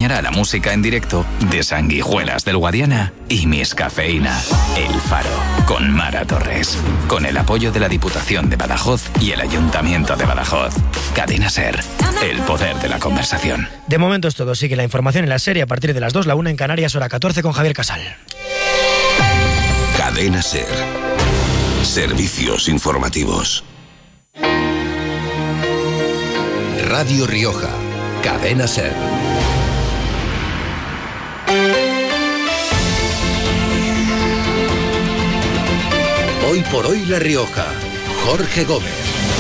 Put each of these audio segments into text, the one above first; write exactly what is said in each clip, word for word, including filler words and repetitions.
acompañará la música en directo de Sanguijuelas del Guadiana y Miss Cafeína. El Faro, con Mara Torres. Con el apoyo de la Diputación de Badajoz y el Ayuntamiento de Badajoz. Cadena SER, el poder de la conversación. De momento es todo. Sigue la información en la serie a partir de las dos, la una en Canarias, hora catorce, con Javier Casal. Cadena SER. Servicios informativos. Radio Rioja. Cadena SER. Hoy por hoy La Rioja. Jorge Gómez.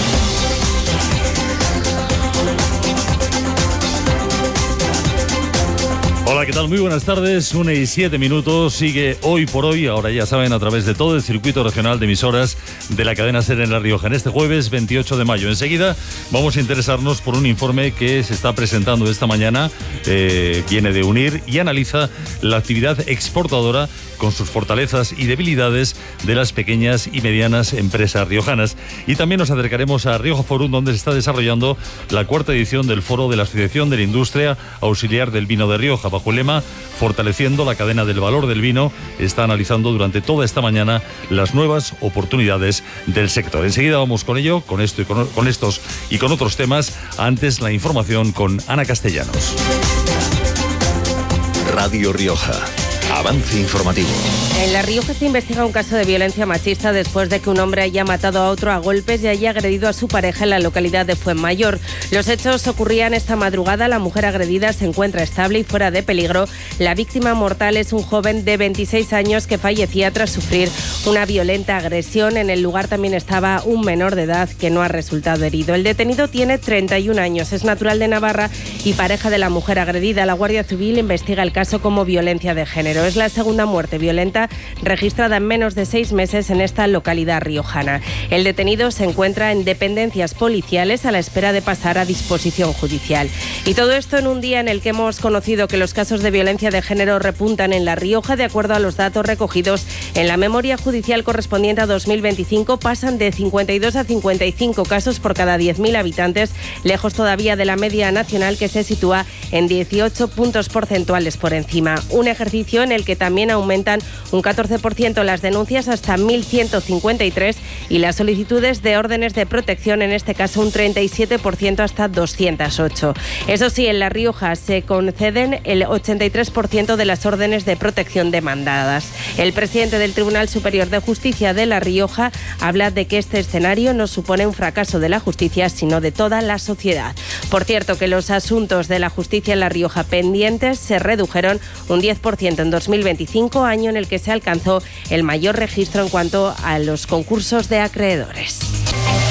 Hola, ¿qué tal? Muy buenas tardes, una y siete minutos, sigue Hoy por Hoy, ahora ya saben, a través de todo el circuito regional de emisoras de la cadena SER en La Rioja, en este jueves veintiocho de mayo. Enseguida vamos a interesarnos por un informe que se está presentando esta mañana, eh, viene de UNIR y analiza la actividad exportadora con sus fortalezas y debilidades de las pequeñas y medianas empresas riojanas. Y también nos acercaremos a Rioja Forum, donde se está desarrollando la cuarta edición del foro de la Asociación de la Industria Auxiliar del Vino de Rioja, bajo el lema Fortaleciendo la cadena del valor del vino. Está analizando durante toda esta mañana las nuevas oportunidades del sector. Enseguida vamos con ello, con esto y con, con estos y con otros temas. Antes la información con Ana Castellanos. Radio Rioja. Avance informativo. En La Rioja se investiga un caso de violencia machista después de que un hombre haya matado a otro a golpes y haya agredido a su pareja en la localidad de Fuenmayor. Los hechos ocurrían esta madrugada. La mujer agredida se encuentra estable y fuera de peligro. La víctima mortal es un joven de veintiséis años que fallecía tras sufrir una violenta agresión. En el lugar también estaba un menor de edad que no ha resultado herido. El detenido tiene treinta y un años, es natural de Navarra y pareja de la mujer agredida. La Guardia Civil investiga el caso como violencia de género. Es la segunda muerte violenta registrada en menos de seis meses en esta localidad riojana. El detenido se encuentra en dependencias policiales a la espera de pasar a disposición judicial. Y todo esto en un día en el que hemos conocido que los casos de violencia de género repuntan en La Rioja. De acuerdo a los datos recogidos en la memoria judicial correspondiente a dos mil veinticinco, pasan de cincuenta y dos a cincuenta y cinco casos por cada diez mil habitantes, lejos todavía de la media nacional que se sitúa en dieciocho puntos porcentuales por encima. Un ejercicio en el que también aumentan un catorce por ciento las denuncias hasta mil ciento cincuenta y tres y las solicitudes de órdenes de protección, en este caso un treinta y siete por ciento hasta doscientas ocho. Eso sí, en La Rioja se conceden el ochenta y tres por ciento de las órdenes de protección demandadas. El presidente del Tribunal Superior de Justicia de La Rioja habla de que este escenario no supone un fracaso de la justicia, sino de toda la sociedad. Por cierto, que los asuntos de la justicia en La Rioja pendientes se redujeron un diez por ciento en dos mil veinticinco, año en el que se alcanzó el mayor registro en cuanto a los concursos de acreedores.